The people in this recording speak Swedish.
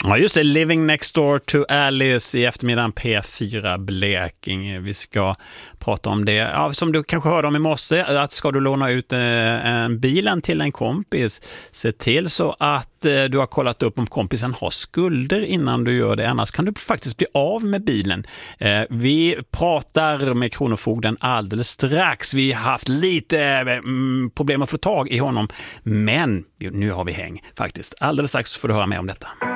Ja just det, Living Next Door to Alice i eftermiddagen P4 Blekinge. Vi ska prata om det. Ja, som du kanske hörde om i morse, att ska du låna ut bilen till en kompis, se till så att du har kollat upp om kompisen har skulder innan du gör det. Annars kan du faktiskt bli av med bilen. Vi pratar med Kronofogden alldeles strax. Vi har haft lite problem att få tag i honom. Men nu har vi häng faktiskt. Alldeles strax får du höra mer om detta.